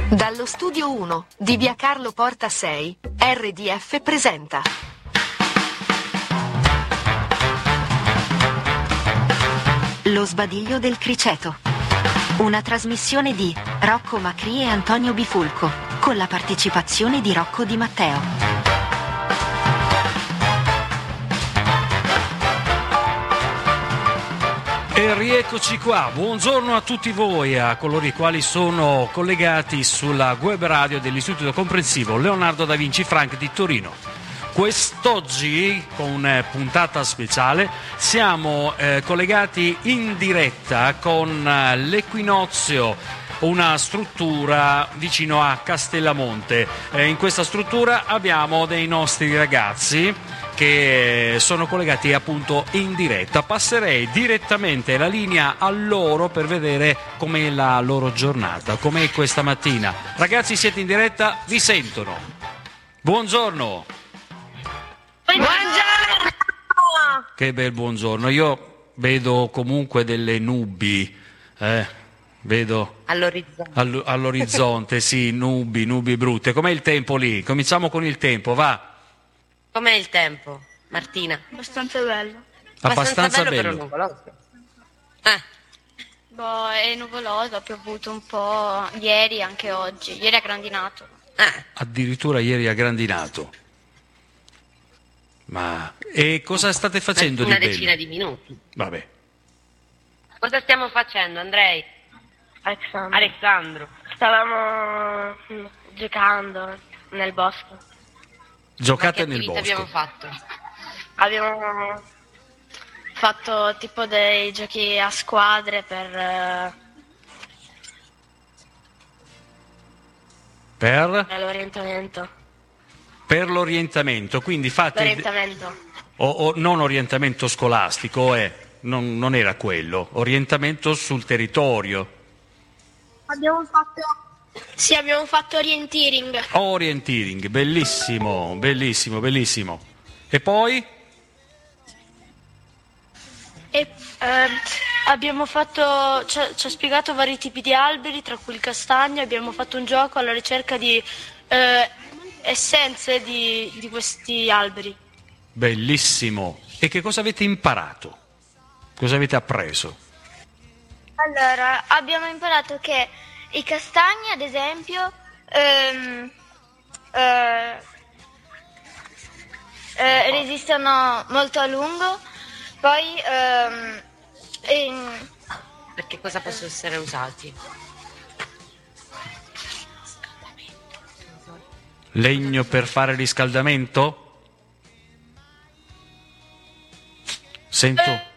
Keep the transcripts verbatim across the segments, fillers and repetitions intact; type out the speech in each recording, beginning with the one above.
Dallo studio uno di via Carlo Porta sei, R D F presenta Lo sbadiglio del criceto. Una trasmissione di Rocco Macri e Antonio Bifulco, con la partecipazione di Rocco Di Matteo. E rieccoci qua, buongiorno a tutti voi, a coloro i quali sono collegati sulla web radio dell'Istituto Comprensivo Leonardo da Vinci Frank di Torino. Quest'oggi, con puntata speciale, siamo eh, collegati in diretta con eh, l'Equinozio, una struttura vicino a Castellamonte. Eh, in questa struttura abbiamo dei nostri ragazzi che sono collegati appunto in diretta. Passerei direttamente la linea a loro per vedere com'è la loro giornata, com'è questa mattina. Ragazzi, siete in diretta? Vi sentono. Buongiorno. Buongiorno. Che bel buongiorno. Io vedo comunque delle nubi, eh, vedo all'orizzonte. All- all'orizzonte, sì, nubi, nubi brutte. Com'è il tempo lì? Cominciamo con il tempo, va. Com'è il tempo, Martina? Abbastanza bello. Abbastanza bello, bello. però nuvoloso. Eh, Boh, è nuvoloso, ha piovuto un po' ieri e anche oggi. Ieri ha grandinato. eh. Addirittura ieri ha grandinato. Ma e cosa state facendo Una di bello? decina di minuti. Vabbè. Cosa stiamo facendo, Andrei? Alessandro. Alessandro. Stavamo mm, giocando nel bosco. Giocate Ma che nel attività bosco. abbiamo fatto? Abbiamo fatto tipo dei giochi a squadre per... eh, Per? l'orientamento. Per l'orientamento, quindi fate L'orientamento. o, o non orientamento scolastico, eh, non, non era quello, orientamento sul territorio. Abbiamo fatto... Sì, abbiamo fatto orienteering. Orienteering, bellissimo, bellissimo, bellissimo. E poi? E ehm, abbiamo fatto, ci ha, ci ha spiegato vari tipi di alberi, tra cui il castagno. Abbiamo fatto un gioco alla ricerca di eh, essenze di, di questi alberi. Bellissimo. E che cosa avete imparato? Cosa avete appreso? Allora, abbiamo imparato che i castagni, ad esempio, ehm, eh, eh, resistono molto a lungo, poi ehm, in- Perché cosa possono essere usati? Legno per fare riscaldamento? Sento.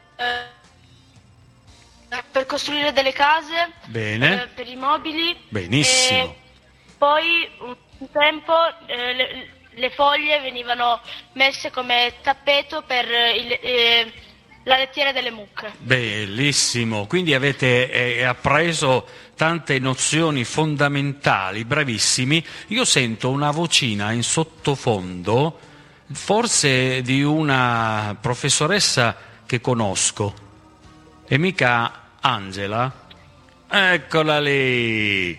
Per costruire delle case, Bene. eh, per i mobili. Benissimo. E poi un tempo eh, le, le foglie venivano messe come tappeto per il, eh, la lettiera delle mucche. Bellissimo, quindi avete eh, appreso tante nozioni fondamentali, bravissimi. Io sento una vocina in sottofondo, forse di una professoressa che conosco, e mica Angela? Eccola lì!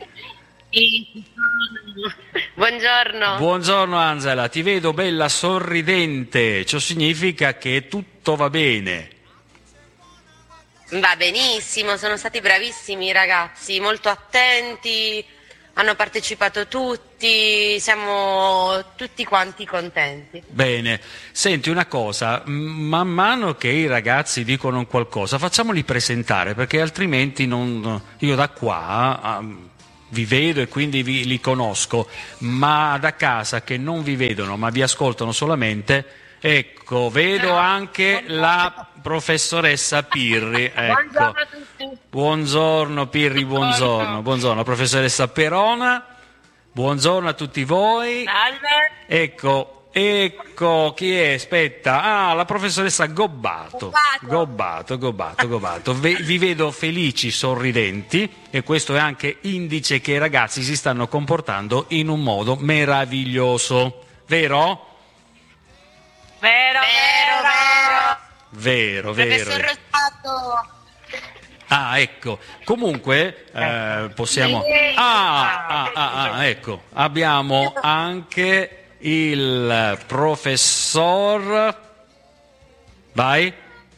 Buongiorno. Buongiorno Angela, ti vedo bella sorridente, ciò significa che tutto va bene. Va benissimo, sono stati bravissimi i ragazzi, molto attenti, hanno partecipato tutti, siamo tutti quanti contenti. Bene, senti una cosa, m- man mano che i ragazzi dicono qualcosa facciamoli presentare, perché altrimenti non, io da qua ah, vi vedo e quindi vi, li conosco, ma da casa che non vi vedono ma vi ascoltano solamente, ecco, vedo anche la professoressa Pirri, ecco. Buongiorno a tutti. Buongiorno Pirri, buongiorno, buongiorno professoressa Perona, buongiorno a tutti voi. Salve. Ecco, ecco chi è? Aspetta, ah, la professoressa Gobbato. Gobbato, Gobbato, Gobbato. Ve- vi vedo felici, sorridenti, e questo è anche indice che i ragazzi si stanno comportando in un modo meraviglioso, vero? Vero, vero, vero. Vero, vero. Professor Rosato. Ah, ecco. Comunque eh, possiamo... Ah, ah, ah, ah, ecco. Abbiamo anche il professor... Vai.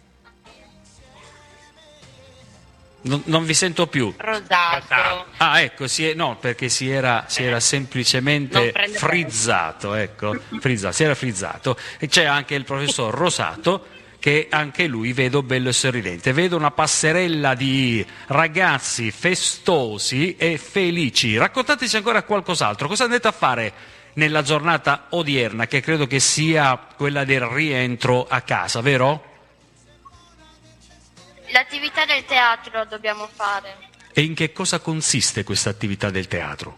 Non, non vi sento più. Rosato. Ah, ecco, si è, no, perché si era, si era semplicemente frizzato, ecco, frizzato, si era frizzato. E c'è anche il professor Rosato, che anche lui vedo bello e sorridente. Vedo una passerella di ragazzi festosi e felici. Raccontateci ancora qualcos'altro. Cosa andate a fare nella giornata odierna, che credo che sia quella del rientro a casa, vero? L'attività del teatro dobbiamo fare. E in che cosa consiste questa attività del teatro?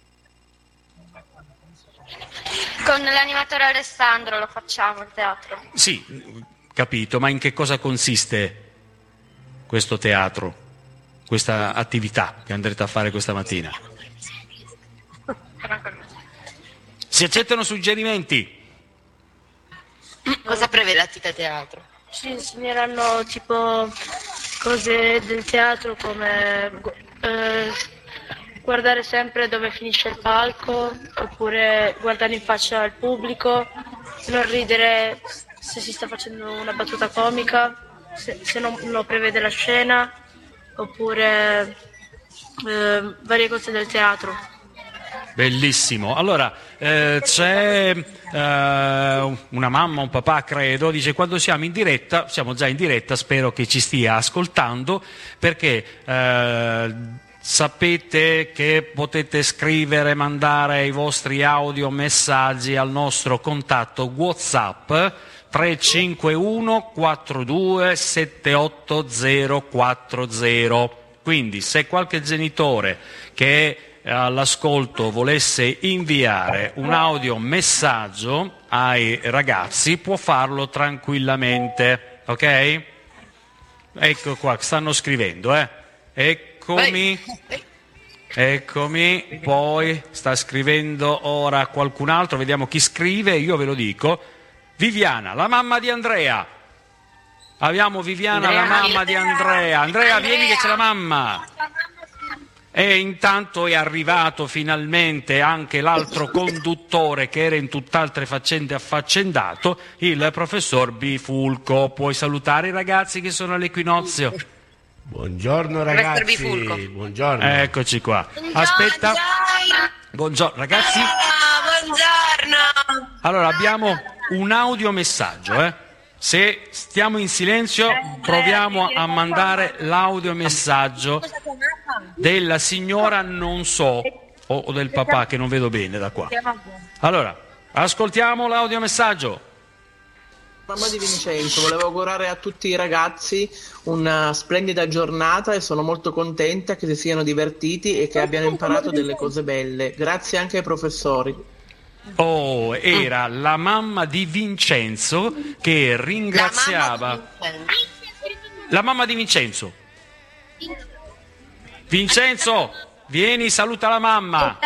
Con l'animatore Alessandro lo facciamo il teatro. Sì, capito, ma in che cosa consiste questo teatro, questa attività che andrete a fare questa mattina? Si accettano suggerimenti? Cosa prevede l'attività teatro? Ci insegneranno tipo cose del teatro come eh, guardare sempre dove finisce il palco, oppure guardare in faccia al pubblico, non ridere se si sta facendo una battuta comica, se, se non lo prevede la scena, oppure eh, varie cose del teatro. Bellissimo. Allora, eh, c'è eh, una mamma, un papà, credo, dice: quando siamo in diretta, siamo già in diretta, spero che ci stia ascoltando, perché eh, sapete che potete scrivere, mandare i vostri audio messaggi al nostro contatto WhatsApp tre cinque uno quattro due sette otto zero quattro zero. Quindi se qualche genitore che all'ascolto volesse inviare un audio messaggio ai ragazzi, può farlo tranquillamente, ok? Ecco qua, stanno scrivendo, eh? Eccomi, eccomi, poi sta scrivendo ora qualcun altro, vediamo chi scrive, io ve lo dico. Viviana, la mamma di Andrea. Abbiamo Viviana, Andrea, la mamma Andrea, di Andrea. Andrea, Andrea, vieni che c'è la mamma. E intanto è arrivato finalmente anche l'altro conduttore che era in tutt'altre faccende affaccendato, il professor Bifulco. Puoi salutare i ragazzi che sono all'equinozio? Buongiorno ragazzi, buongiorno. Eccoci qua. Aspetta. Buongiorno ragazzi. Buongiorno. Allora abbiamo un audiomessaggio, eh? Se stiamo in silenzio proviamo a mandare l'audiomessaggio della signora non so o, o del papà che non vedo bene da qua. Allora, ascoltiamo l'audiomessaggio. Mamma di Vincenzo, volevo augurare a tutti i ragazzi una splendida giornata e sono molto contenta che si siano divertiti e che abbiano imparato delle cose belle. Grazie anche ai professori. Oh, era la mamma di Vincenzo che ringraziava la mamma di Vincenzo. Vincenzo, vieni, saluta la mamma.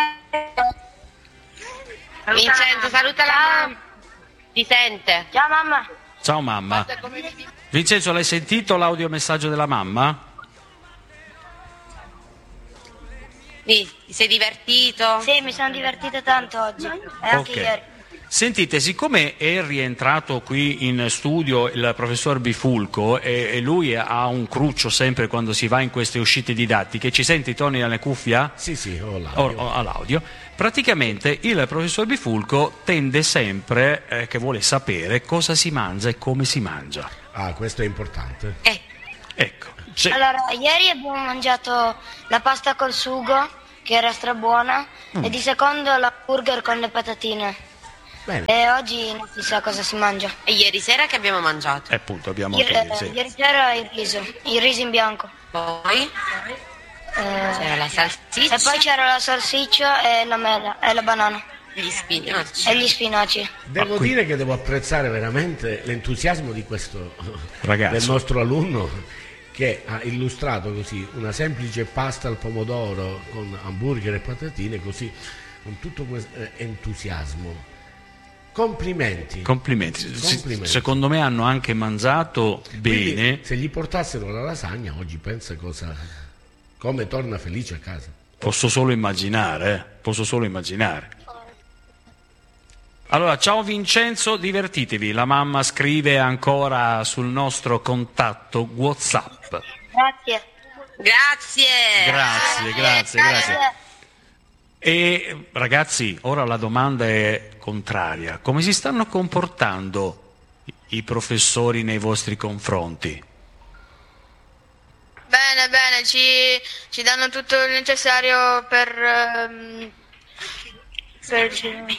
Vincenzo, saluta la mamma. Ti sente? Ciao mamma. Ciao mamma. Vincenzo, l'hai sentito l'audiomessaggio della mamma? Sì, ti sei divertito? Sì, mi sono divertita tanto oggi e anche Ok. ieri. Sentite, siccome è rientrato qui in studio il professor Bifulco e, e lui ha un cruccio sempre quando si va in queste uscite didattiche, ci senti, Tony, alle cuffia? Sì, sì, ho l'audio. O, o all'audio. Praticamente il professor Bifulco tende sempre eh, che vuole sapere cosa si mangia e come si mangia. Ah, questo è importante. Eh, Ecco. c'è- Allora, ieri abbiamo mangiato la pasta col sugo, che era strabuona, e di secondo la burger con le patatine. Bene. E oggi non si sa cosa si mangia. e ieri sera che abbiamo mangiato? Eh, appunto, abbiamo Ieri, anche eh, sì. ieri sera il riso, il riso in bianco. Poi Eh, c'era la salsiccia e poi c'era la salsiccia e la mela e la banana gli spinaci. e gli spinaci. Devo Ah, qui- dire che devo apprezzare veramente l'entusiasmo di questo Ragazzo. del nostro alunno, che ha illustrato così una semplice pasta al pomodoro con hamburger e patatine, così con tutto questo eh, entusiasmo. Complimenti. Complimenti. Complimenti. Secondo me hanno anche mangiato bene. Quindi, se gli portassero la lasagna oggi, pensa cosa, come torna felice a casa. Posso solo immaginare, eh? Posso solo immaginare. Allora, ciao Vincenzo, divertitevi. La mamma scrive ancora sul nostro contatto WhatsApp. Grazie. Grazie. Grazie, grazie, grazie. E ragazzi, ora la domanda è contraria. Come si stanno comportando i professori nei vostri confronti? Bene, bene, ci, ci danno tutto il necessario per, um, per,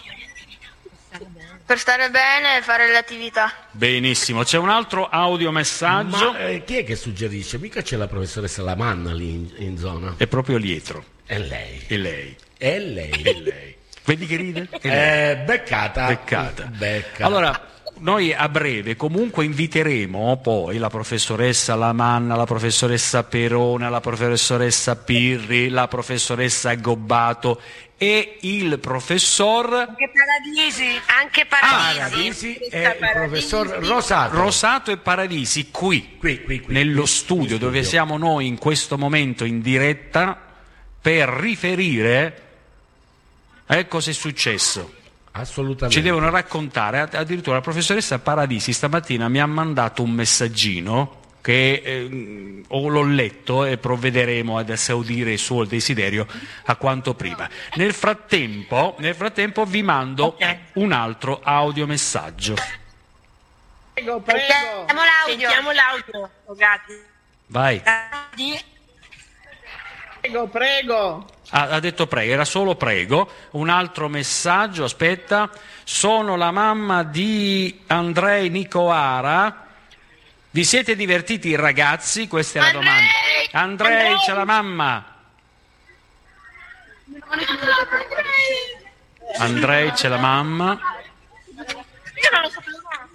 per stare bene e fare le attività. Benissimo, c'è un altro audiomessaggio. Ma eh, chi è che suggerisce? Mica c'è la professoressa Lamanna lì in, in zona? È proprio dietro. È lei. E lei. È lei. È lei. Vedi che ride? È lei. Eh, beccata. Beccata. Becca. Allora, noi a breve comunque inviteremo poi la professoressa Lamanna, la professoressa Perona, la professoressa Pirri, la professoressa Gobbato e il professor Anche Paradisi. Anche Paradisi. Paradisi e il professor Rosato. Rosato e Paradisi qui, Qui, qui, qui. nello Qui, studio, in studio. dove siamo noi in questo momento in diretta per riferire eh, cosa è successo. Assolutamente. Ci devono raccontare, addirittura la professoressa Paradisi stamattina mi ha mandato un messaggino che eh, o l'ho letto e provvederemo ad esaudire il suo desiderio a quanto prima. Nel frattempo, nel frattempo vi mando un altro audiomessaggio. Prego, prego. Sentiamo l'audio. Sentiamo l'audio. Grazie. Vai. Prego, prego. Ha, ha detto prego, era solo prego. Un altro messaggio, aspetta. Sono la mamma di Andrei Nicoara. Vi siete divertiti ragazzi? Questa è la Andrei! domanda. Andrei, Andrei! c'è la mamma. Andrei, c'è la mamma. Io non lo sapevo.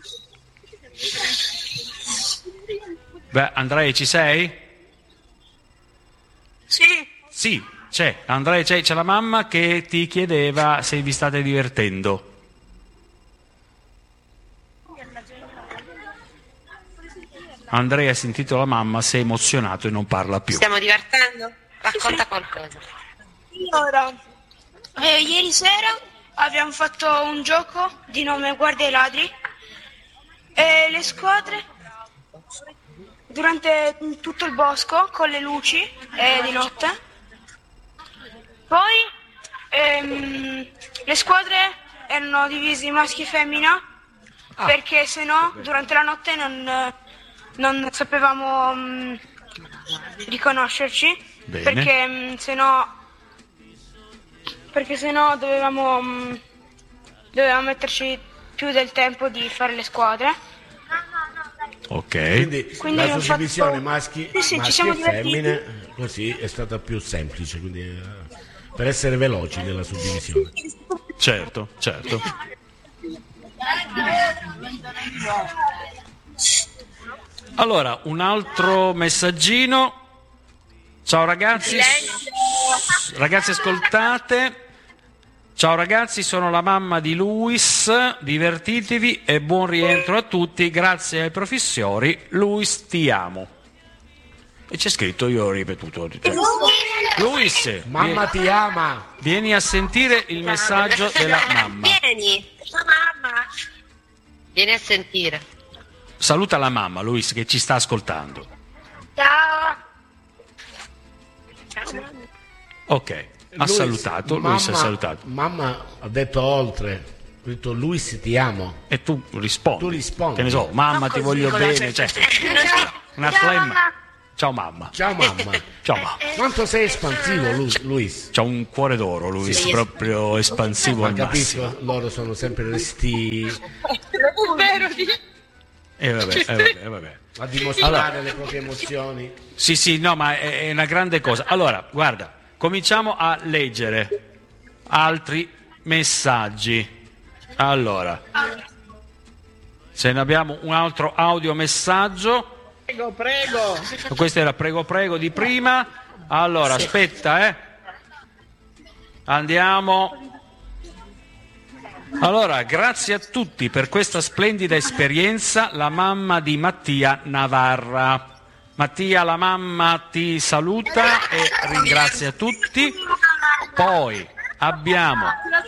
Beh, Andrei, ci sei? Sì. Sì, c'è. Andrei, c'è, c'è la mamma che ti chiedeva se vi state divertendo. Andrea ha sentito la mamma, si è emozionato e non parla più. Stiamo divertendo? Racconta qualcosa. Allora, eh, ieri sera abbiamo fatto un gioco di nome Guardia i ladri e le squadre durante tutto il bosco con le luci e di notte. Poi ehm, le squadre erano divise in maschi e femmina Ah. perché se no durante la notte non, non sapevamo um, riconoscerci. Bene. Perché um, se no perché se no dovevamo um, dovevamo metterci più del tempo di fare le squadre. Ok. Quindi, Quindi la abbiamo suddivisione fatto- maschi, Sì, sì, ci maschi siamo e divertiti. femmine così è stata più semplice, quindi, eh, per essere veloci nella suddivisione. Certo, certo. Allora, un altro messaggino. Ciao ragazzi. Ragazzi, ascoltate. Ciao ragazzi, sono la mamma di Luis. Divertitevi e buon rientro a tutti. Grazie ai professori. Luis, ti amo. E c'è scritto, io ho ripetuto. Luis, Mamma ti ama. vieni a sentire il messaggio della mamma. Vieni. Mamma. Vieni a sentire. Saluta la mamma, Luis, che ci sta ascoltando. Ciao. Ok, ha Luis, salutato, mamma, Luis ha salutato. Mamma ha detto oltre, ha detto Luis ti amo. E tu rispondi. Tu rispondi. Che ne so, mamma ti voglio bene. Cioè, una Ciao, flemma. mamma. Ciao mamma. Ciao mamma. Ciao mamma. Quanto sei espansivo, Lu- Luis? C'ha un cuore d'oro, Luis, Sì. proprio espansivo Ma al massimo. capisco, loro sono sempre resti E vabbè, eh, vabbè, eh, vabbè. a dimostrare le proprie emozioni. Sì, sì, no, ma è, è una grande cosa. Allora, guarda, cominciamo a leggere altri messaggi. Allora, se ne abbiamo un altro audiomessaggio. Prego, prego. Questo era prego prego di prima. Allora, aspetta, eh. Andiamo. Allora, grazie a tutti per questa splendida esperienza, la mamma di Mattia Navarra. Mattia, la mamma ti saluta e ringrazia tutti. Poi abbiamo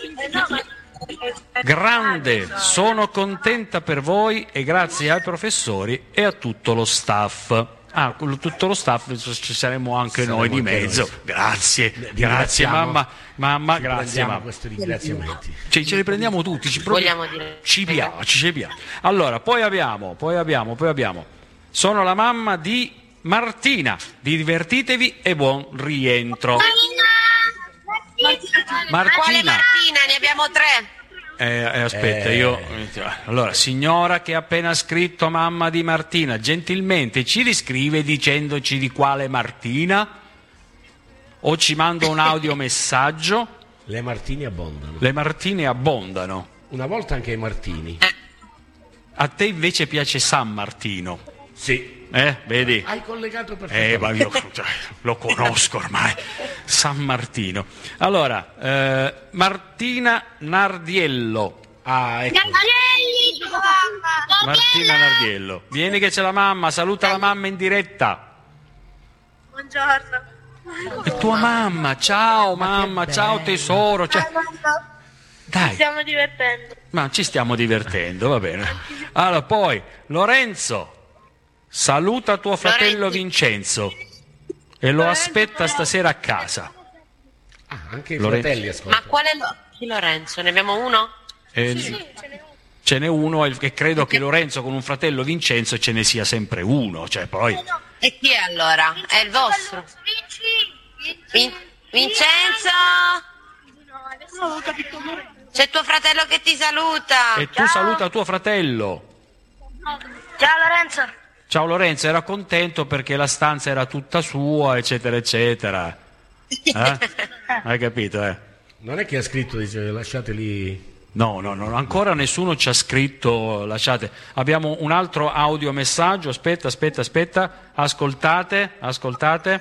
grande, sono contenta per voi e grazie ai professori e a tutto lo staff. Ah, tutto lo staff, ci saremo anche saremo noi di anche mezzo. Noi. Grazie, grazie mamma, mamma, ci grazie mamma. Questi ringraziamenti. Cioè, ce li prendiamo tutti, ci, Vogliamo dire. ci piace, ci piace. Allora, poi abbiamo, poi abbiamo, poi abbiamo. Sono la mamma di Martina, divertitevi e buon rientro. Martina. Quale Martina? Ne abbiamo tre. Eh, eh, aspetta, Eh. io. Allora, signora che ha appena scritto mamma di Martina, gentilmente ci riscrive dicendoci di quale Martina? O ci manda un audiomessaggio? Le Martini abbondano. Le Martine abbondano. Una volta anche i Martini. A te invece piace San Martino? Sì. Eh, vedi? Hai collegato Eh, perfettamente. ma io cioè, lo conosco ormai. San Martino. Allora, eh, Martina Nardiello. Ah, ecco. Martina Nardiello. Vieni che c'è la mamma, saluta la mamma in diretta. Buongiorno. È tua mamma, ciao mamma, ciao tesoro. Cioè, dai, Stiamo divertendo. ma ci stiamo divertendo, va bene. Allora, poi, Lorenzo, saluta tuo fratello Lorenzo. Vincenzo e lo aspetta stasera a casa. Ah, anche i Lorenzo. fratelli Ma ascoltano. quale Lo- chi Lorenzo? Ne abbiamo uno? E ce n'è uno e e credo che Lorenzo con un fratello Vincenzo ce ne sia sempre uno, cioè poi E chi è allora? È il vostro? Vin- Vincenzo? C'è tuo fratello che ti saluta. e tu saluta tuo fratello. Ciao Lorenzo. Ciao Lorenzo, era contento perché la stanza era tutta sua, eccetera eccetera. Eh? Hai capito, eh? Non è che ha scritto, dice, lasciate lì. No, no, no, ancora nessuno ci ha scritto, lasciate. Abbiamo un altro audiomessaggio, aspetta, aspetta, aspetta, ascoltate, ascoltate.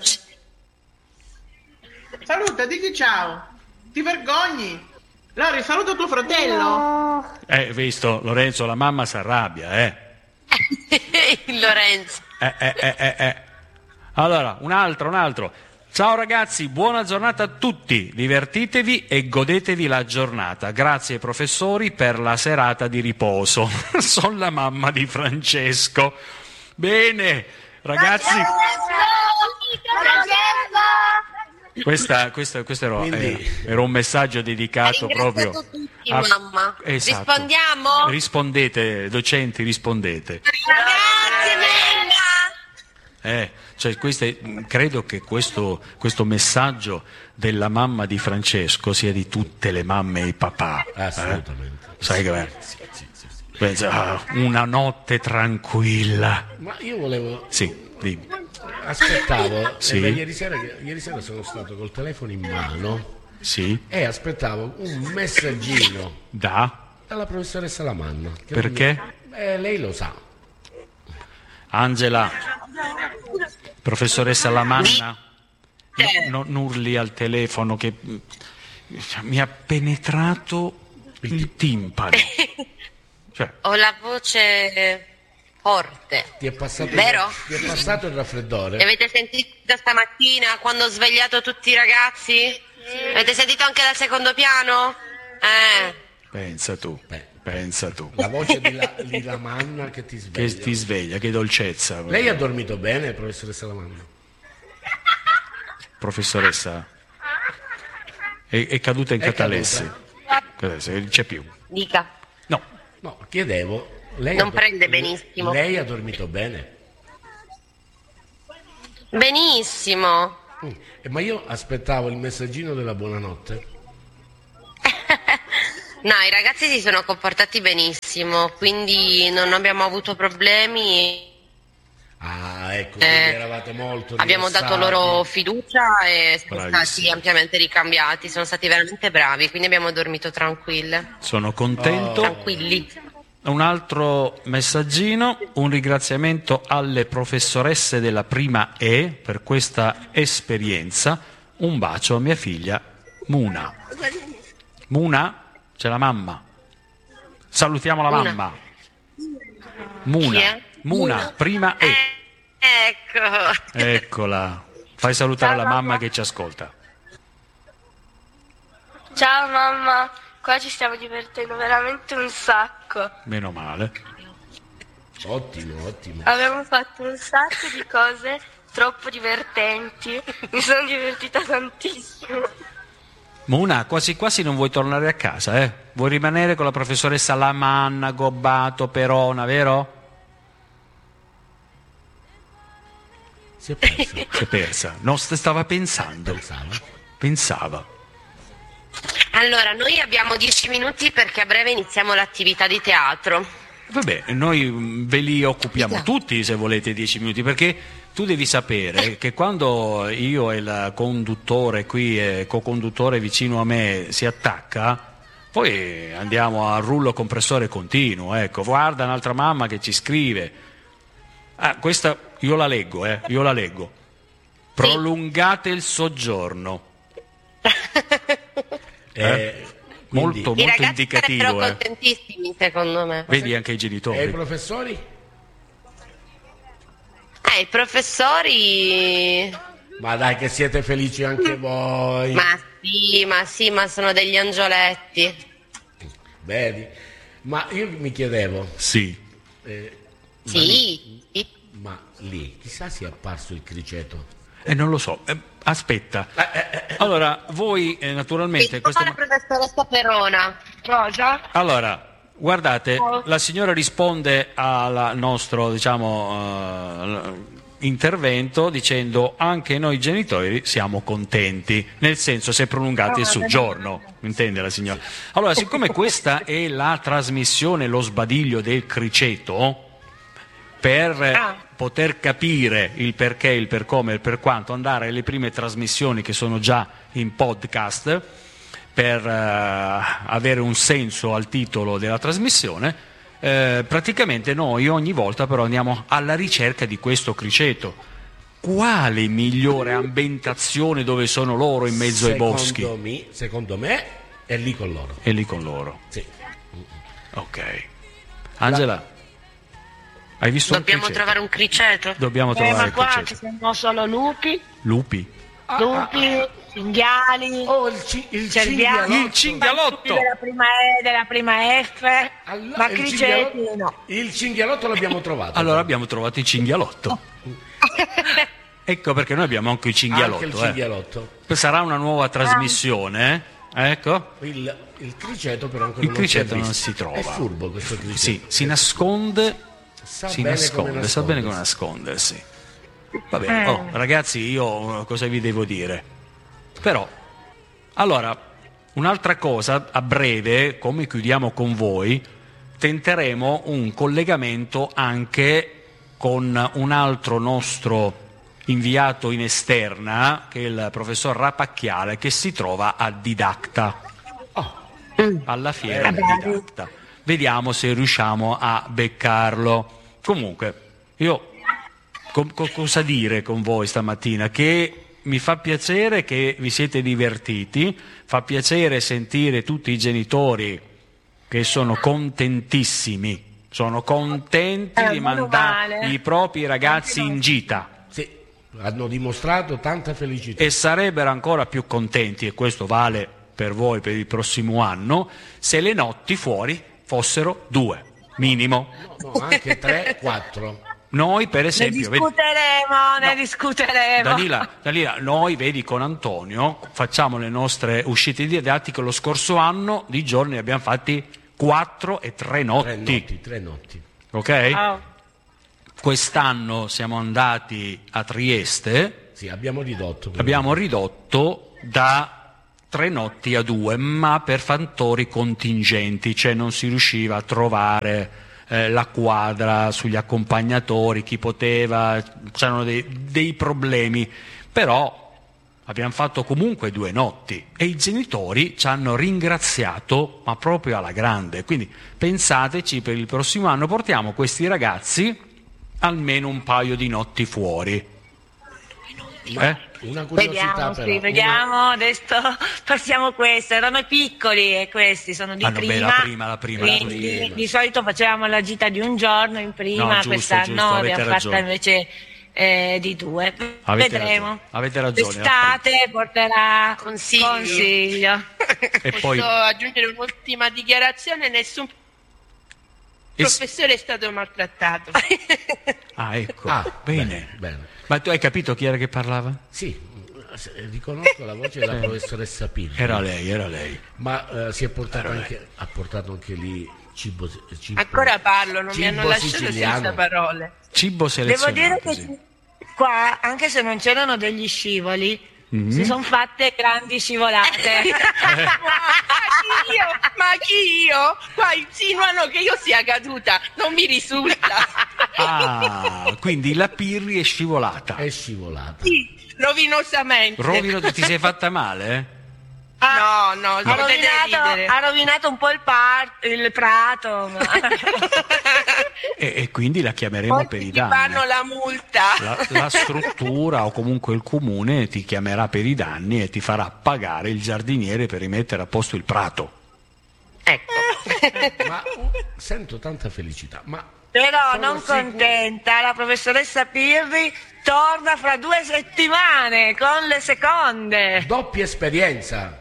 Saluta, digli ciao. Ti vergogni? Lori, saluta tuo fratello. Eh, visto, Lorenzo, la mamma si arrabbia, eh. Il Lorenzo. Eh, eh, eh, eh, eh. Allora, un altro, un altro. Ciao ragazzi, buona giornata a tutti, divertitevi e godetevi la giornata. Grazie ai professori per la serata di riposo. Sono la mamma di Francesco. Bene, ragazzi, questa, questa, questo era, Quindi- era- era un messaggio dedicato proprio Ringrazio tutti, a- mamma. Esatto. Rispondiamo? Rispondete, docenti, rispondete. Grazie, mamma. Eh, cioè queste, credo che questo, questo messaggio della mamma di Francesco sia di tutte le mamme e i papà. eh? Assolutamente. Sai che pensa, ah, una notte tranquilla. Ma io volevo. Sì, dimmi. Aspettavo. Sì. eh, beh, ieri, sera, ieri sera sono stato col telefono in mano Sì, e aspettavo un messaggino da? dalla professoressa Lamanna. che Perché? mi- Eh, lei lo sa. Angela, professoressa Lamanna, no, non urli al telefono che mm, mi ha penetrato il timpano. Cioè, Ho la voce forte. Ti è passato, Vero? Ti è passato il raffreddore? E avete sentito stamattina quando ho svegliato tutti i ragazzi? Avete sentito anche dal secondo piano? Eh. pensa tu, Beh. pensa tu. La voce di, la, di Lamanna che ti sveglia. Che ti sveglia, che dolcezza. Lei ha dormito bene, professoressa Lamanna? Professoressa, è, è caduta in È catalessi. Catalessi, non c'è più. Dica. No, No, chiedevo. Lei Non ha do- prende benissimo. Lei ha dormito bene? Benissimo. Mm. Eh, ma io aspettavo il messaggino della buonanotte. No, i ragazzi si sono comportati benissimo, quindi non abbiamo avuto problemi. Ah, ecco, Eh, quindi eravate molto Abbiamo dato rilassati. loro fiducia e sono stati Bravissimi. ampiamente ricambiati, sono stati veramente bravi, quindi abbiamo dormito tranquille. sono contento. Tranquilli. Un altro messaggino, un ringraziamento alle professoresse della prima E per questa esperienza. Un bacio a mia figlia Muna. Muna, c'è la mamma. Salutiamo la Una. mamma. Muna. Chi è? Muna, Muna. prima E. Ecco. Eccola. Fai salutare Ciao, la mamma mamma. che ci ascolta. Ciao mamma, qua ci stiamo divertendo veramente un sacco. Meno male. Ottimo, ottimo. Abbiamo fatto un sacco di cose troppo divertenti. Mi sono divertita tantissimo. Muna, quasi quasi non vuoi tornare a casa, eh? Vuoi rimanere con la professoressa Lamanna, Gobbato, Perona, vero? Si è perso. Si è persa. Non st- stava pensando. Pensava. Pensava. Allora, noi abbiamo dieci minuti perché a breve iniziamo l'attività di teatro. Vabbè, noi mm, ve li occupiamo tutti se volete dieci minuti, perché tu devi sapere che quando io e il conduttore qui, e co-conduttore vicino a me si attacca, poi andiamo a rullo compressore continuo. Ecco, guarda un'altra mamma che ci scrive. Ah, questa io la leggo, eh, io la leggo. Prolungate il soggiorno. Eh, quindi- Molto, I molto ragazzi indicativo, sarebbero eh. contentissimi, secondo me. Vedi anche i E i genitori. professori? Eh, i professori... Ma dai che siete felici anche voi. Ma sì, ma sì, ma sono degli angioletti. Vedi? Ma io mi chiedevo, Sì. eh, Sì. sì. ma lì chissà se è apparso il criceto. Eh, non lo so. Eh, aspetta. Allora, voi eh, naturalmente... Sì, questo- la professoressa Perona. Cosa? Allora, guardate, la signora risponde al nostro, diciamo, eh, intervento dicendo anche noi genitori siamo contenti, nel senso se prolungate il soggiorno, intende la signora. Allora, siccome questa è la trasmissione Lo sbadiglio del criceto, per Ah. poter capire il perché, il per come, il per quanto, andare alle prime trasmissioni che sono già in podcast, per eh, avere un senso al titolo della trasmissione, eh, praticamente noi ogni volta però andiamo alla ricerca di questo criceto. Quale migliore ambientazione dove sono loro in mezzo ai boschi? Secondo me, secondo me è lì con loro. E lì con loro. Sì. Ok. Angela, hai visto Dobbiamo un criceto? trovare un criceto. Dobbiamo Eh, trovare ma il qua ci criceto. sono solo lupi, Lupi? lupi, cinghiali, Oh, il, ci- il cerviati, Il cinghialotto! della prima E, della prima F, Allora, ma il criceti cinghialotto- no. Il cinghialotto l'abbiamo trovato. Allora abbiamo trovato il cinghialotto. Ecco perché noi abbiamo anche il cinghialotto. Anche il eh. cinghialotto. Sarà una nuova trasmissione, eh? Ecco. Il, il criceto però ancora Il non criceto si è non visto. si trova. È furbo questo criceto. Sì, si nasconde, Sa si bene nasconde, come sa bene come nascondersi. nascondersi. Va bene, oh, ragazzi, io eh, cosa vi devo dire? Però, allora, un'altra cosa, a breve, come chiudiamo con voi, tenteremo un collegamento anche con un altro nostro inviato in esterna, che è il professor Rapacchiale, che si trova a Didacta, alla fiera di Didacta. Vediamo se riusciamo a beccarlo. Comunque, io co- co- cosa dire con voi stamattina? Che mi fa piacere che vi siete divertiti, fa piacere sentire tutti i genitori che sono contentissimi, sono contenti Eh, di meno mandare male. i propri ragazzi in gita. Sì, hanno dimostrato tanta felicità. E sarebbero ancora più contenti, e questo vale per voi per il prossimo anno, se le notti fuori fossero due, minimo. No, anche tre, quattro. Noi per Ne esempio, vedi, discuteremo, ne discuteremo. Danila, Danila, noi vedi con Antonio facciamo le nostre uscite didattiche, lo scorso anno di giorni ne abbiamo fatti quattro e tre notti, Tre notti, tre notti. ok? Oh. Quest'anno siamo andati a Trieste, Sì, abbiamo ridotto. però. abbiamo ridotto da tre notti a due, ma per fattori contingenti, cioè non si riusciva a trovare eh, la quadra sugli accompagnatori, chi poteva, c'erano dei, dei problemi, però abbiamo fatto comunque due notti e i genitori ci hanno ringraziato, ma proprio alla grande. Quindi pensateci, per il prossimo anno portiamo questi ragazzi almeno un paio di notti fuori. Eh? Una curiosità Vediamo, però. sì, vediamo, adesso passiamo questo. Erano piccoli e questi sono di Ah, no, beh, prima. la prima, la prima, la Quindi, prima. di solito facevamo la gita di un giorno in prima, No, giusto, quest'anno giusto, avete abbiamo ragione. fatta invece eh, di due. Avete Vedremo. ragione, avete ragione. L'estate porterà Consigli. consiglio. E Posso poi aggiungere un'ultima dichiarazione? Nessun Es- professore è stato maltrattato. Ah, ecco. Ah, bene. bene, bene. Ma tu hai capito chi era che parlava? Sì, se- riconosco la voce della professoressa Pirri. Era lei, era lei. Ma eh, si è portato anche, ha portato anche lì cibo, cibo Ancora parlo, non mi cibo hanno lasciato siciliano. senza parole. Cibo Devo selezionato. dire che sì. qua, anche se non c'erano degli scivoli, Mhm. si sono fatte grandi scivolate. Ma chi io? Ma chi io? Qua insinuano che io sia caduta, non mi risulta. Ah, quindi la Pirri è scivolata. È scivolata. Sì, rovinosamente. Rovino, ti sei fatta male? Eh? No, no, ha, potete rovinato, ridere. ha rovinato un po' il, par- il prato. ma- E, e quindi la chiameremo Poi per i ti danni. fanno la multa. La, la struttura o comunque il comune ti chiamerà per i danni e ti farà pagare il giardiniere per rimettere a posto il prato. Ecco. Ma uh, sento tanta felicità. Ma Però sono non sicuro- contenta, la professoressa Pirri torna fra due settimane con le seconde. doppia esperienza.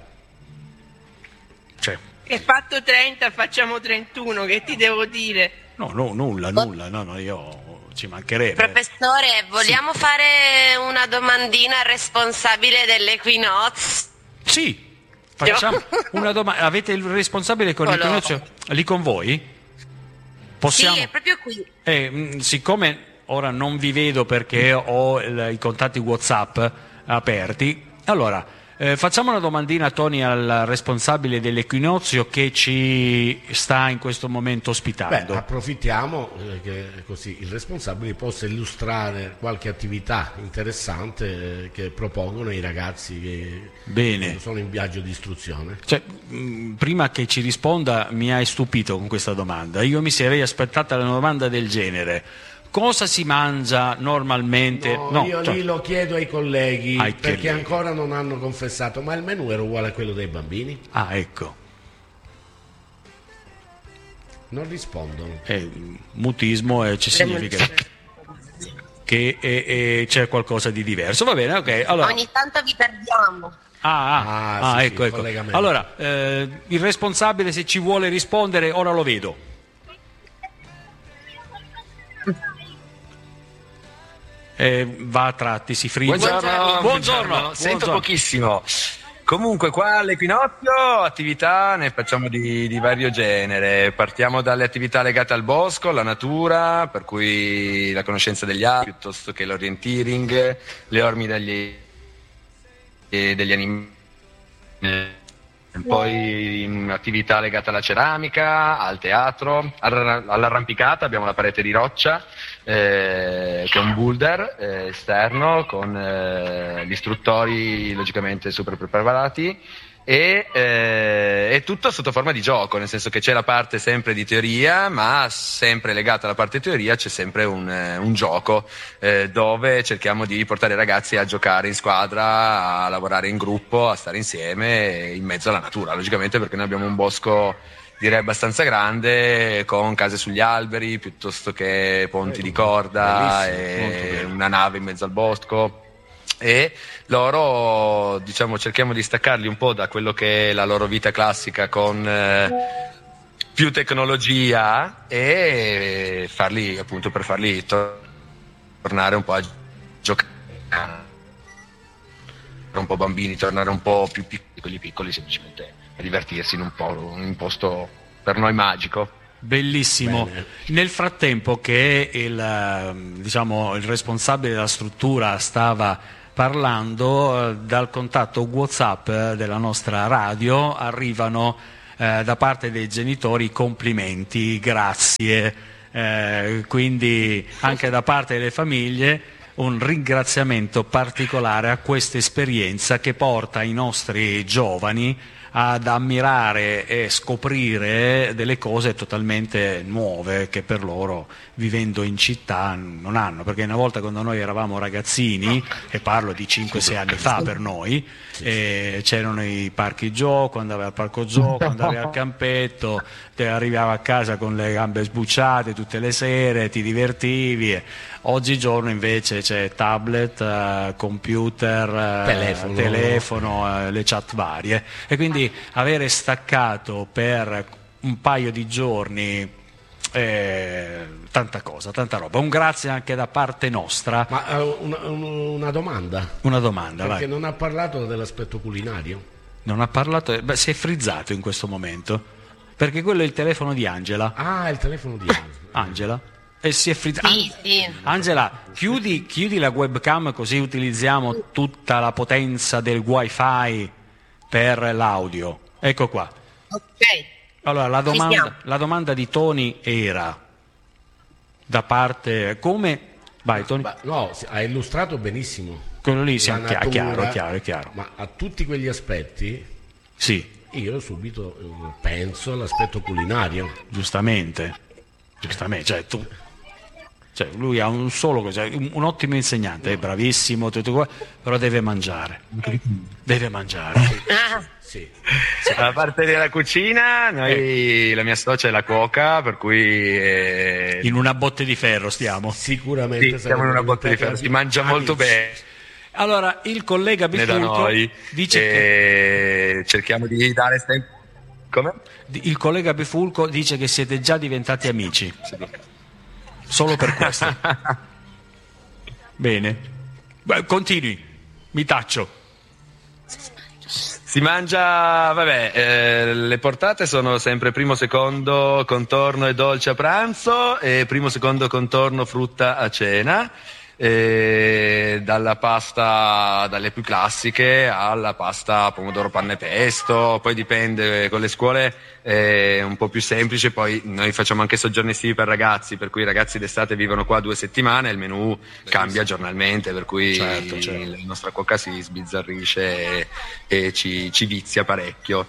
Cioè, Che fatto trenta, facciamo trentuno, che ti devo dire? no, no, nulla, nulla, no, no, io ci mancherebbe. Professore, vogliamo fare una domandina al responsabile dell'Equinox? Sì, facciamo una domanda. Avete il responsabile con Oh, il no. commercio lì con voi? Possiamo? Sì, è proprio qui. Eh, mh, siccome ora non vi vedo perché ho il- i contatti WhatsApp aperti, allora eh, facciamo una domandina, Tony, al responsabile dell'Equinozio che ci sta in questo momento Beh, ospitando. approfittiamo eh, che così il responsabile possa illustrare qualche attività interessante eh, che propongono i ragazzi che Bene. sono in viaggio di istruzione. Cioè, mh, prima che ci risponda mi hai stupito con questa domanda. Io mi sarei aspettata una domanda del genere. Cosa si mangia normalmente? No, No, io cioè- lì lo chiedo ai colleghi Ai perché colleghi. ancora non hanno confessato, ma il menù era uguale a quello dei bambini? Ah, ecco. Non rispondono. Eh, mutismo eh, ci significa che eh, eh, c'è qualcosa di diverso. Va bene, ok. Allora, Ogni tanto vi perdiamo. ah, ah, Ah, ah, sì, ecco, sì, ecco. collegamento. Allora, eh, il responsabile, se ci vuole rispondere, ora lo vedo. Eh, va a tratti, si frigge. Buongiorno, Buongiorno. Sento Buongiorno. pochissimo. Comunque qua all'Equinozio attività ne facciamo di, di vario genere. Partiamo dalle attività legate al bosco, alla natura, per cui la conoscenza degli alberi piuttosto che l'orienteering, le orme degli, e degli animali. Poi in attività legate alla ceramica, al teatro, alla- all'arrampicata abbiamo la parete di roccia eh, con un boulder eh, esterno, con eh, gli istruttori logicamente super preparati e eh, è tutto sotto forma di gioco, nel senso che c'è la parte sempre di teoria, ma sempre legata alla parte teoria c'è sempre un, eh, un gioco eh, dove cerchiamo di portare i ragazzi a giocare in squadra, a lavorare in gruppo, a stare insieme in mezzo alla natura, logicamente, perché noi abbiamo un bosco direi abbastanza grande, con case sugli alberi piuttosto che ponti di corda Bellissimo, molto e bello. una nave in mezzo al bosco. E loro, diciamo, cerchiamo di staccarli un po' da quello che è la loro vita classica con eh, più tecnologia e farli, appunto, per farli tor- tornare un po' a giocare, un po' bambini, tornare un po' più piccoli, piccoli semplicemente a divertirsi in un po' in un posto per noi magico. Bellissimo. Bene. Nel frattempo che il, eh, diciamo, il responsabile della struttura stava parlando, eh, dal contatto WhatsApp eh, della nostra radio arrivano eh, da parte dei genitori complimenti, grazie, eh, quindi anche da parte delle famiglie un ringraziamento particolare a questa esperienza che porta i nostri giovani ad ammirare e scoprire delle cose totalmente nuove che per loro, vivendo in città, non hanno, perché una volta quando noi eravamo ragazzini, e parlo di cinque sei anni fa per noi, eh, c'erano i parchi gioco, andavi al parco gioco, andavi al campetto, te arrivavi a casa con le gambe sbucciate tutte le sere, ti divertivi. Oggigiorno invece c'è tablet, uh, computer, uh, telefono, telefono uh, le chat varie, e quindi avere staccato per un paio di giorni eh, tanta cosa, tanta roba. Un grazie anche da parte nostra. Ma uh, una, una domanda. Una domanda, Perché vai. non ha parlato dell'aspetto culinario? Non ha parlato, beh, si è frizzato in questo momento, perché quello è il telefono di Angela. Ah, il telefono di Angela. Angela? E si è frizzato. Sì, sì. Angela, chiudi, chiudi la webcam così utilizziamo tutta la potenza del wifi per l'audio. Ecco qua. Ok. Allora, la Ci siamo. domanda, la domanda di Tony era da parte come... Vai Tony. Ma, no, ha illustrato benissimo. Quello lì la siamo chiaro, natura, chiaro, chiaro, chiaro. Ma a tutti quegli aspetti Sì, io subito eh, penso all'aspetto culinario. giustamente. Giustamente, cioè tu... Cioè, lui ha un solo cioè, un, un ottimo insegnante, è bravissimo, tutto qua, però deve mangiare. Deve mangiare. Ah, Sì. A parte della cucina, noi, la mia socia è la cuoca, per cui eh, In una botte di ferro stiamo. Sicuramente sì, siamo in una botte di ferro, si mangia molto bene Allora, il collega da Bifulco noi, dice che... e cerchiamo di dare sempre... Come? Il collega Bifulco dice che siete già diventati amici. Solo per questo. Bene. Beh, continui. Mi taccio. Si mangia, vabbè, eh, le portate sono sempre primo, secondo, contorno e dolce a pranzo e primo, secondo, contorno, frutta a cena. E dalla pasta, dalle più classiche alla pasta pomodoro panna e pesto, poi dipende, con le scuole è un po' più semplice, poi noi facciamo anche soggiorni estivi per ragazzi, per cui i ragazzi d'estate vivono qua due settimane e il menù cambia giornalmente, per cui certo, certo. la nostra cuoca si sbizzarrisce e, e ci, ci vizia parecchio.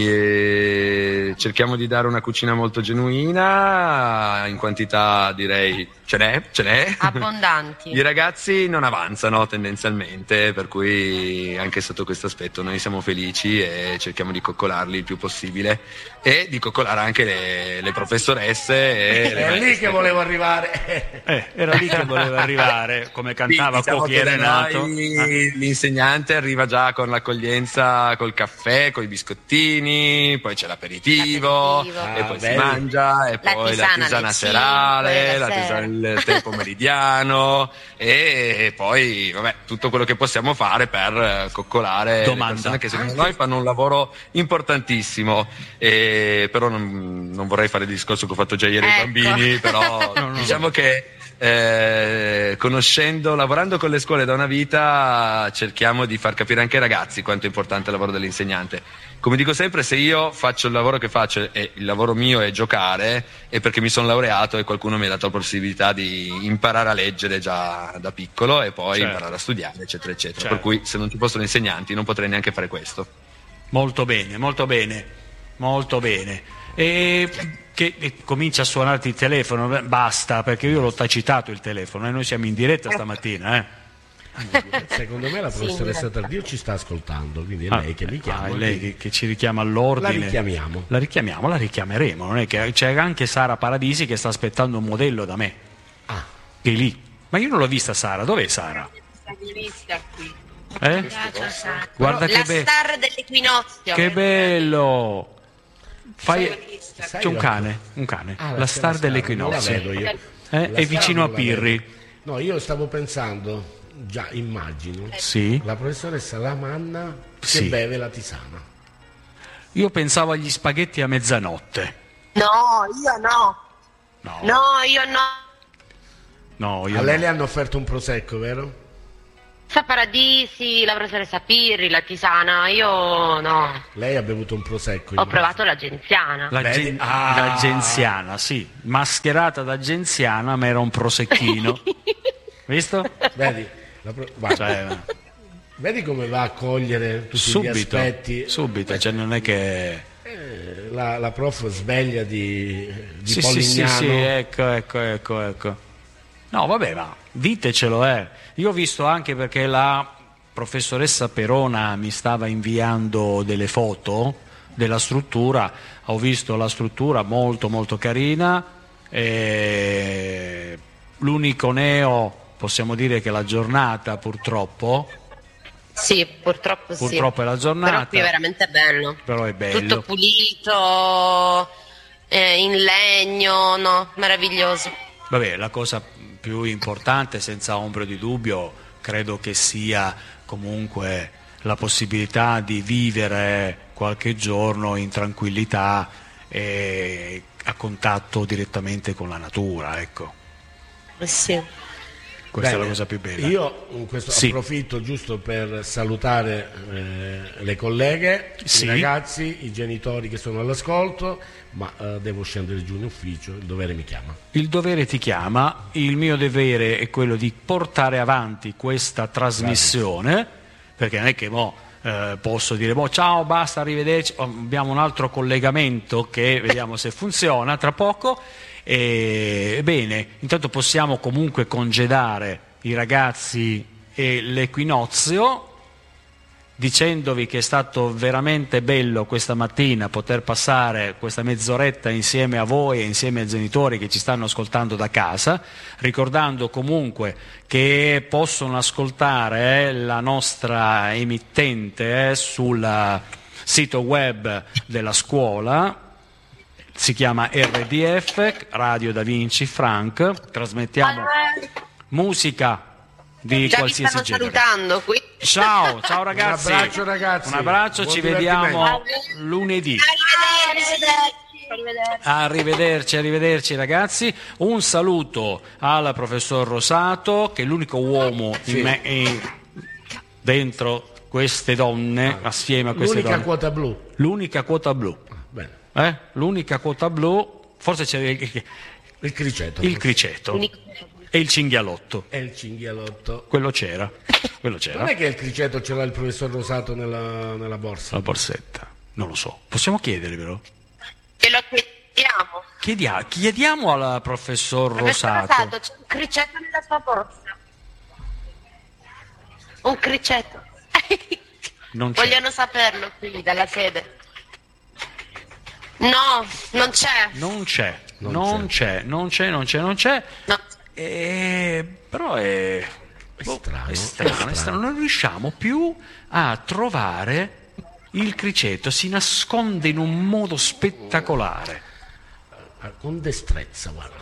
E cerchiamo di dare una cucina molto genuina, in quantità direi ce n'è, ce n'è. abbondanti. I ragazzi non avanzano tendenzialmente, per cui anche sotto questo aspetto noi siamo felici e cerchiamo di coccolarli il più possibile e di coccolare anche le, le professoresse e le È lì maestre. che volevo arrivare. Eh, era lì che voleva arrivare, come cantava Sì, diciamo Cuochi che da Renato. noi Ah. l'insegnante arriva già con l'accoglienza, col caffè, con i biscottini, poi c'è l'aperitivo, L'aperitivo. e Ah, poi belli. si mangia, e La poi tisana la alle tisana cinque, serale, la la sera. tisana, il tè pomeridiano e poi vabbè, tutto quello che possiamo fare per eh, coccolare Domanda. le persone che secondo noi fanno un lavoro importantissimo, e, però non, non vorrei fare il discorso che ho fatto già ieri ai Ecco. bambini, però No, no, no. diciamo che eh, conoscendo, lavorando con le scuole da una vita, cerchiamo di far capire anche ai ragazzi quanto è importante il lavoro dell'insegnante. Come dico sempre, se io faccio il lavoro che faccio e il lavoro mio è giocare, è perché mi sono laureato e qualcuno mi ha dato la possibilità di imparare a leggere già da piccolo e poi Certo. imparare a studiare, eccetera, eccetera. Certo. Per cui se non ci fossero insegnanti non potrei neanche fare questo. Molto bene, molto bene, molto bene. E che e comincia a suonarti il telefono, beh, basta, perché io l'ho tacitato il telefono e noi siamo in diretta stamattina, eh. Secondo me la professoressa Tardio ci sta ascoltando, quindi è Ah, lei che mi chiama. ah, è lei quindi che, che ci richiama all'ordine. La richiamiamo. La richiamiamo, la richiameremo. Non è che c'è anche Sara Paradisi che sta aspettando un modello da me. Ah. Che è lì. Ma io non l'ho vista Sara, dov'è Sara? qui. Eh? Guarda La che, be- star dell'equinozio. che bello! Fai... Sai C'è un la- cane, un cane, Ah, la star non la dell'equinozio. vedo io. Eh, La è star vicino a non la vedo. Pirri. No, io stavo pensando, già immagino, Sì. la professoressa Lamanna che Sì. beve la tisana. Io pensavo agli spaghetti a mezzanotte. No, io no. No, No, io no. no, io A lei no. le hanno offerto un prosecco, vero? Sa Paradisi, la professoressa Pirri, la tisana, io no. Lei ha bevuto un prosecco. Ho immagino. provato la genziana. La, Vedi? gen- Ah. la genziana, sì, mascherata da genziana, ma era un prosecchino. Visto? Vedi, la pro- guarda, Cioè, vedi come va a cogliere tutti subito, gli aspetti. subito, cioè non è che... Eh, la, la prof sveglia di, di Sì, sì, sì, Polignano. sì, ecco, ecco, ecco, ecco. No, vabbè, ma ditecelo, eh. Io ho visto anche perché la professoressa Perona mi stava inviando delle foto della struttura, ho visto la struttura molto molto carina, e l'unico neo, possiamo dire che la giornata purtroppo... Sì, purtroppo, Purtroppo sì. è la giornata. Però qui è veramente bello. Però è bello. Tutto pulito, eh, in legno, no, meraviglioso. Vabbè, la cosa più importante, senza ombra di dubbio, credo che sia comunque la possibilità di vivere qualche giorno in tranquillità e a contatto direttamente con la natura, ecco. Eh sì. Questa Bene, è la cosa più bella. Io in questo Sì. approfitto giusto per salutare eh, le colleghe, Sì. i ragazzi, i genitori che sono all'ascolto, ma eh, devo scendere giù in ufficio, il dovere mi chiama. Il dovere ti chiama, il mio dovere è quello di portare avanti questa trasmissione, perché non è che mo, eh, posso dire boh, ciao, basta, arrivederci, oh, abbiamo un altro collegamento che vediamo se funziona tra poco. E, bene, intanto possiamo comunque congedare i ragazzi e l'equinozio dicendovi che è stato veramente bello questa mattina poter passare questa mezz'oretta insieme a voi e insieme ai genitori che ci stanno ascoltando da casa, ricordando comunque che possono ascoltare eh, la nostra emittente eh, sul sito web della scuola. Si chiama R D F, Radio Da Vinci Frank, trasmettiamo musica di Già qualsiasi mi stanno genere. salutando qui. Ciao, ciao ragazzi. Un abbraccio, ragazzi. Un abbraccio, Buon ci vediamo divertimento. lunedì. Arrivederci. Arrivederci, arrivederci ragazzi. Un saluto al professor Rosato, che è l'unico uomo Sì. in me- in- dentro queste donne, assieme a queste L'unica donne. quota blu. L'unica quota blu. Bene. Eh? L'unica quota blu, forse c'è il, Il criceto. il criceto e il cinghialotto. E il cinghialotto. Quello c'era. Quello c'era. Non è che il criceto ce l'ha il professor Rosato nella, nella borsa? La borsetta. Non lo so. Possiamo chiederglielo? Che lo chiediamo. Chiedia- chiediamo al professor Professor Rosato. Rosato, c'è un criceto nella sua borsa. Un criceto. Non c'è. Vogliono saperlo qui dalla sede. No, non c'è. Non c'è. Non Non c'è. Non c'è, non c'è, non c'è. No. Eh, però è... boh, strano, è strano, è è strano. strano. Non riusciamo più a trovare il criceto. Si nasconde in un modo spettacolare. Ah, con destrezza, guarda.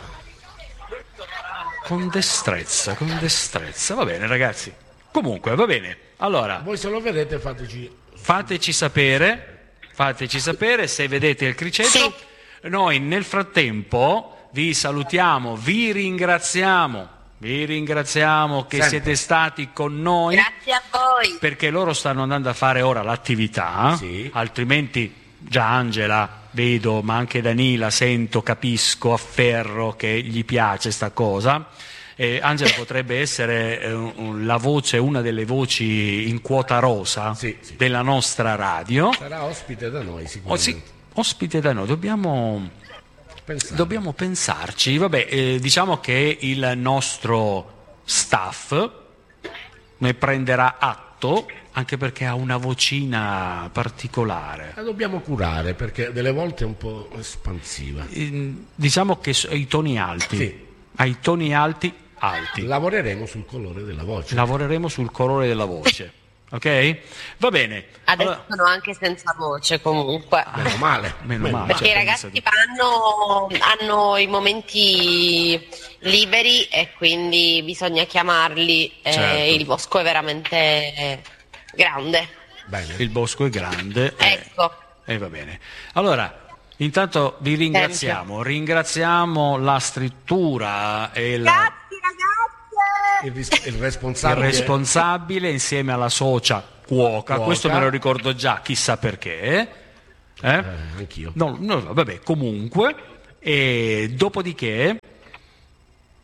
Con destrezza, con destrezza. Va bene, ragazzi. Comunque, va bene. Allora, Voi se lo vedete fateci... fateci sapere, fateci sapere se vedete il criceto. Sì. Noi nel frattempo vi salutiamo, vi ringraziamo, vi ringraziamo che Sempre. siete stati con noi. Grazie a voi. Perché loro stanno andando a fare ora l'attività, Sì. altrimenti già Angela vedo, ma anche Danila sento, capisco, afferro che gli piace sta cosa. Eh, Angela potrebbe essere eh, un- la voce, una delle voci in quota rosa Sì, sì. della nostra radio. Sarà ospite da noi O sicuramente. sì, ospite da noi, dobbiamo, Pensate. dobbiamo pensarci. Vabbè, eh, diciamo che il nostro staff ne prenderà atto, anche perché ha una vocina particolare. La dobbiamo curare perché delle volte è un po' espansiva. Eh, Diciamo che s- ai toni alti, Sì. ai toni alti, alti. Lavoreremo sul colore della voce. Lavoreremo sul colore della voce, ok? Va bene. Adesso Allora- sono anche senza voce comunque. Meno male. Meno Meno male. Perché i Cioè, ragazzi pensa- vanno, hanno i momenti liberi e quindi bisogna chiamarli. e Certo. Il bosco è veramente grande. Bene. Il bosco è grande. eh, Ecco. E va bene. Allora, intanto vi ringraziamo, ringraziamo la scrittura e la- Grazie ragazzi! Il, ris- il il responsabile. responsabile insieme alla socia cuoca. Cuoca. Questo me lo ricordo già, chissà perché. Eh? Eh, anch'io. No, no, vabbè, comunque. E dopodiché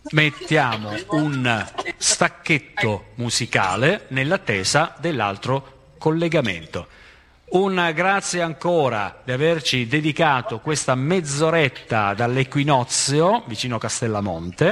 mettiamo un stacchetto musicale nell'attesa dell'altro collegamento. Un grazie ancora di averci dedicato questa mezz'oretta dall'Equinozio vicino Castellamonte.